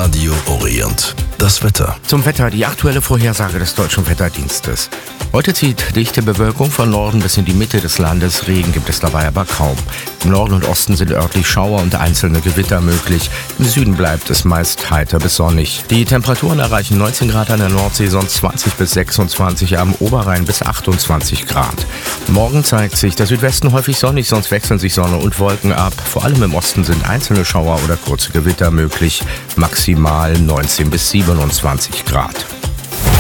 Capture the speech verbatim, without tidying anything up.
Radio Orient. Das Wetter. Zum Wetter, die aktuelle Vorhersage des Deutschen Wetterdienstes. Heute zieht dichte Bewölkung von Norden bis in die Mitte des Landes. Regen gibt es dabei aber kaum. Im Norden und Osten sind örtlich Schauer und einzelne Gewitter möglich. Im Süden bleibt es meist heiter bis sonnig. Die Temperaturen erreichen neunzehn Grad an der Nordsee, sonst zwanzig bis sechsundzwanzig, am Oberrhein bis achtundzwanzig Grad. Morgen zeigt sich der Südwesten häufig sonnig, sonst wechseln sich Sonne und Wolken ab. Vor allem im Osten sind einzelne Schauer oder kurze Gewitter möglich. Maximal neunzehn bis siebenundzwanzig Grad.